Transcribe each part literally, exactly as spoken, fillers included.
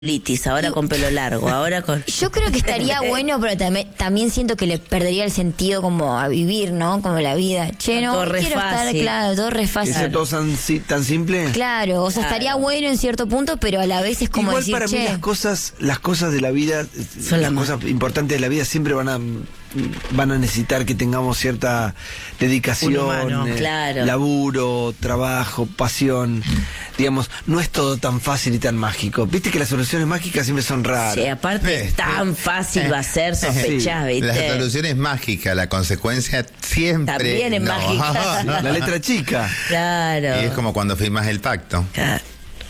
Litis, ahora con pelo largo, ahora con... Yo creo que estaría bueno, pero también, también siento que le perdería el sentido como a vivir, ¿no? Como la vida. Che, no, Todo re quiero estar, fácil. claro, todo re fácil. ¿Es todo tan, si- tan simple? Claro, o sea, Claro. estaría bueno en cierto punto, pero a la vez es como Igual decir, para mí che, las cosas, las cosas de la vida, Son las las cosas importantes de la vida siempre van a van a necesitar que tengamos cierta dedicación, Un humano. eh, Claro. laburo, trabajo, pasión. Digamos, no es todo tan fácil y tan mágico. Viste que las soluciones mágicas siempre son raras. Sí, aparte Sí. tan fácil va a ser, sospechás, Sí. La ¿viste? solución es mágica, la consecuencia siempre. También es no. mágica. La letra chica. Claro. Y es como cuando firmas el pacto. Claro.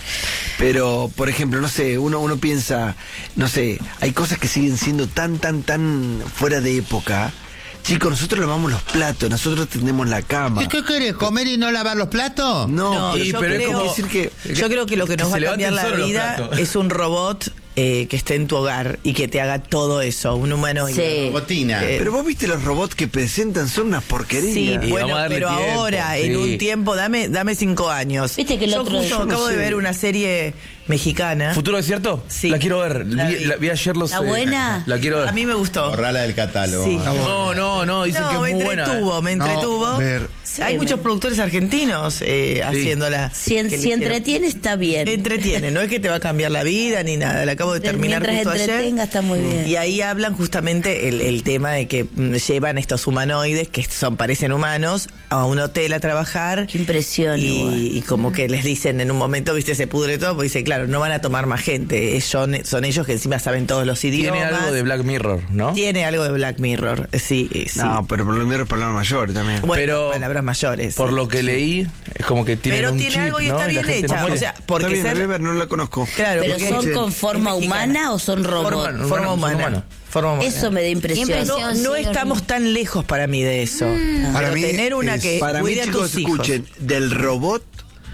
Pero, por ejemplo, no sé, uno, uno piensa, no sé, hay cosas que siguen siendo tan, tan, tan fuera de época. Chicos, nosotros lavamos los platos, nosotros tendemos la cama. ¿Qué, qué querés? ¿Comer y no lavar los platos? No, No, pero, yo pero es creo- como decir que... Yo creo que lo que nos que va a se cambiar la levanten solos los vida platos. es un robot eh, que esté en tu hogar y que te haga todo eso, un humano. Sí. Botina. Eh, Pero vos viste los robots que presentan, son unas porquerías. Sí, Y bueno, vamos a darle pero tiempo, ahora, sí. en un tiempo, dame, dame cinco años. Viste que el Yo otro- justo yo no acabo de sé. ver una serie mexicana. ¿Futuro Desierto? Sí. La quiero ver. La vi, vi. la- vi ayer los. ¿Está eh, buena? La quiero ver. A mí me gustó. Borrala del catálogo. Sí. No, no, no, dicen No, que me es muy buena. entretuvo, eh. me No, entretuvo. ver. Sí, Hay me- muchos productores argentinos eh, haciéndola. Si, en- que le si hicieron. entretiene, está bien. Entretiene, no es que te va a cambiar la vida ni nada. La acabo de terminar Mientras justo ayer. entretenga, está muy bien. Y ahí hablan justamente el, el tema de que mm, llevan estos humanoides que son parecen humanos a un hotel a trabajar. Qué impresión, igual. Y, y como que les dicen en un momento, viste, se pudre todo, porque dice, claro, no van a tomar más gente. Es- Son, son ellos que encima saben todos los idiomas. Tiene algo de Black Mirror, ¿no? Tiene algo de Black Mirror, sí, eh, sí. No, pero por lo menos palabras mayores también. Bueno, pero palabras mayores. Por lo que leí, es como que tiene Pero un tiene chip, algo y ¿no? está la bien gente hecha. no muere. O sea, porque Está bien, ser- la voy a ver, no la conozco. Claro, ¿Pero porque son es- con es forma mexicana. humana o son robots? Forma, Forma- forma son humana. humanos. Forma humana. Eso me da impresión. Impresión. No, Sí, no horrible. estamos tan lejos para mí de eso. Para Pero mí tener una es- que Para mí, cuide a chicos, tus hijos. escuchen, del robot,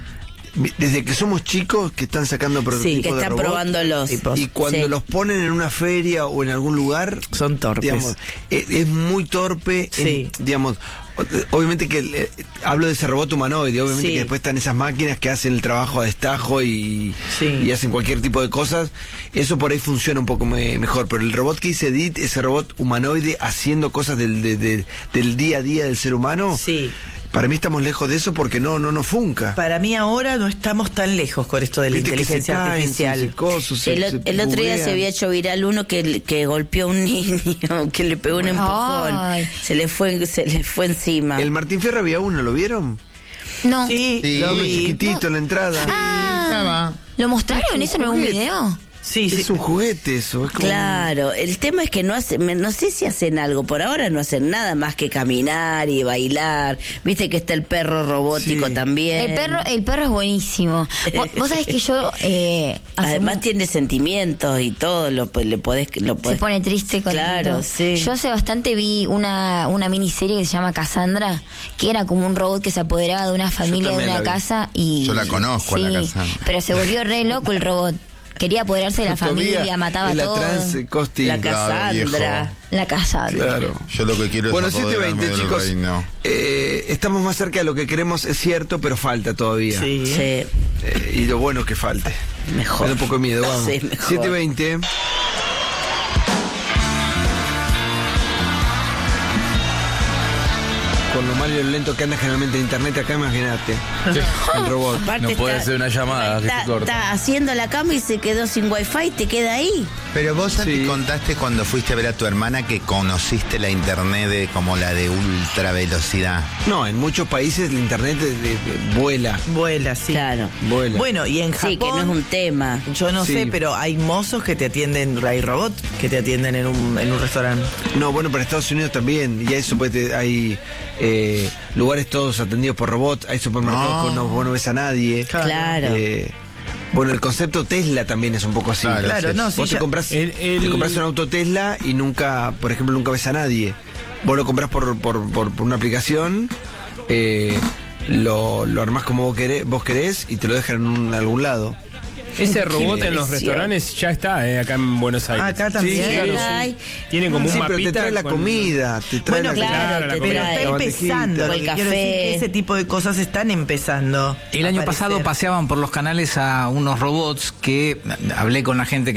desde que somos chicos que están sacando prototipos que de están robot, probándolos. Tipos. y cuando Sí. los ponen en una feria o en algún lugar, Son torpes. digamos, es, es muy torpe, Sí. en- digamos, o- obviamente que eh, hablo de ese robot humanoide, obviamente Sí. que después están esas máquinas que hacen el trabajo a destajo y, Sí. y hacen cualquier tipo de cosas, eso por ahí funciona un poco me- mejor, pero el robot que dice Edith, ese robot humanoide haciendo cosas del, de- de- del día a día del ser humano, Sí. para mí estamos lejos de eso porque no, no nos funca. Para mí ahora no estamos tan lejos con esto de la Viste que se inteligencia caen, artificial. se- se coso, se- El, o- se el otro día buguean. se había hecho viral uno que, que golpeó a un niño, que le pegó un empujón. Ay. Se le fue, se le fue encima. El Martín Fierro había uno, ¿lo vieron? no. Sí, Sí. lo Uno vi. chiquitito en la entrada. Ah, ¿lo mostraron eso en algún juguete. video? Sí, sí. Es un juguete eso. Es como Claro, el tema es que no hacen, me- no sé si hacen algo, por ahora no hacen nada más que caminar y bailar. Viste que está el perro robótico Sí. también. El perro, el perro es buenísimo. Vos, vos sabés que yo eh, hace Además mu- tiene sentimientos y todo, lo, pues, le podés, lo se podés- pone triste con Claro, sí. Yo hace bastante vi una, una miniserie que se llama Cassandra, que era como un robot que se apoderaba de una familia, de también una la vi. casa y Yo la conozco a la Cassandra. pero se volvió re loco el robot. Quería apoderarse de la todavía familia, mataba a es la todos. trans eh, Costi. La Claro, Cassandra. viejo. La casa. Claro. Yo lo que quiero Bueno, es siete apoderarme veinte, del chicos. reino. Eh, estamos más cerca de lo que queremos, es cierto, pero falta todavía. Sí. Sí, Eh, y lo bueno es que falte. mejor. Me da un poco de miedo, vamos. Sí, mejor. siete veinte. Con lo malo y lo lento que anda generalmente en internet, acá imagínate. El robot. Aparte No puede está- hacer una llamada que está, se corta. está haciendo la cama y se quedó sin wifi, te queda ahí. Pero vos ya Sí. te contaste cuando fuiste a ver a tu hermana que conociste la internet de, como la de ultra velocidad. No, en muchos países el internet de- de- de- vuela. Vuela, sí. Claro. Vuela. Bueno, y en Japón. Sí, que no es un tema. Yo no Sí. sé, pero hay mozos que te atienden, hay robots que te atienden en un, en un restaurante. No, bueno, para Estados Unidos también. Y eso pues, te- hay eh, lugares todos atendidos por robots. Hay supermercados No. que no, vos no ves a nadie. Claro. Eh, bueno, el concepto Tesla también es un poco así. Claro, Claro, no, sí, Vos te ya- compras, El- el- te compras un auto Tesla y nunca, por ejemplo, nunca ves a nadie. Vos lo compras por, por, por, por una aplicación, eh, lo, lo armás como vos querés, vos querés y te lo dejan en un- algún lado. Ese robot en los diversión. restaurantes ya está, eh, acá en Buenos Aires. Acá también. Sí, Claro, Ay. sí. Tiene como Sí, un pero mapita. te trae la con- comida, te trae Bueno, la claro, comida, la te comida. Pero trae. está la empezando. O lo el que quiero café. decir que ese tipo de cosas están empezando. El a año aparecer. pasado paseaban por los canales a unos robots que hablé con la gente